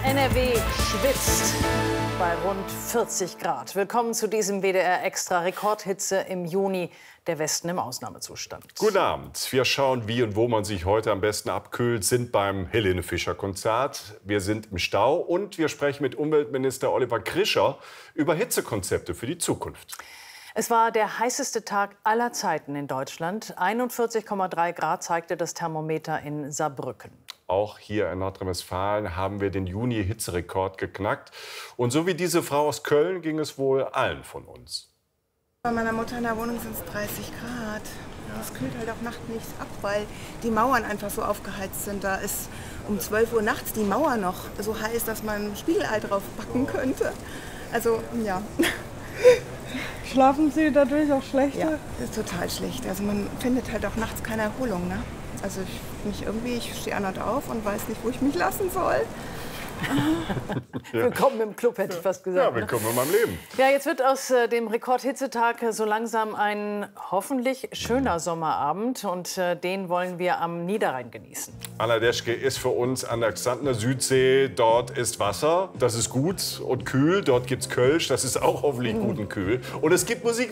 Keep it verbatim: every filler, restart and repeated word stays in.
N R W schwitzt bei rund vierzig Grad. Willkommen zu diesem W D R-Extra Rekordhitze im Juni. Der Westen im Ausnahmezustand. Guten Abend. Wir schauen, wie und wo man sich heute am besten abkühlt, sind beim Helene Fischer Konzert. Wir sind im Stau und wir sprechen mit Umweltminister Oliver Krischer über Hitzekonzepte für die Zukunft. Es war der heißeste Tag aller Zeiten in Deutschland. einundvierzig Komma drei Grad zeigte das Thermometer in Saarbrücken. Auch hier in Nordrhein-Westfalen haben wir den Juni-Hitzerekord geknackt. Und so wie diese Frau aus Köln ging es wohl allen von uns. Bei meiner Mutter in der Wohnung sind es dreißig Grad. Es kühlt halt auch nachts nichts ab, weil die Mauern einfach so aufgeheizt sind. Da ist um zwölf Uhr nachts die Mauer noch so heiß, dass man Spiegelei drauf backen könnte. Also, ja. Schlafen Sie dadurch auch schlechter? Ja, das ist total schlecht. Also man findet halt auch nachts keine Erholung, ne? Also ich mich irgendwie, ich stehe andauernd auf und weiß nicht, wo ich mich lassen soll. Ja. Willkommen im Club, hätte ich fast gesagt. Ja, willkommen in meinem Leben. Ja, jetzt wird aus äh, dem Rekordhitzetag äh, so langsam ein hoffentlich schöner Sommerabend. Und äh, den wollen wir am Niederrhein genießen. Anna Deschke ist für uns an der Xantener Südsee. Dort ist Wasser, das ist gut und kühl. Dort gibt es Kölsch, das ist auch hoffentlich gut und kühl. Und es gibt Musik.